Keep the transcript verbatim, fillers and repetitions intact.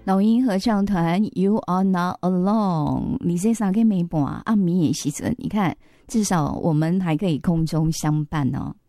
老鹰合唱团 You Are Not Alone， 你这三个没半暗暝的时阵，你看至少我们还可以空中相伴哦。